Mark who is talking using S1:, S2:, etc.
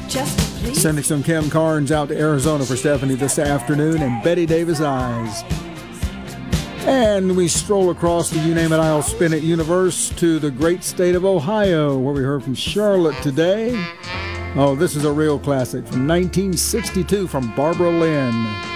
S1: Sending some Kim Carnes out to Arizona for Stephanie this afternoon, and Betty Davis Eyes. And we stroll across the You Name It, I'll Spin It universe to the great state of Ohio, where we heard from Charlotte today. Oh, this is a real classic from 1962 from Barbara Lynn.